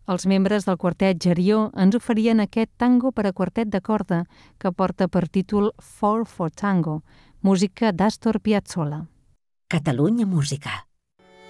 Els membres del quartet Jerió ens oferien aquest tango per a quartet de corda que porta per títol Four for Tango, música d'Astor Piazzolla. Catalunya Música.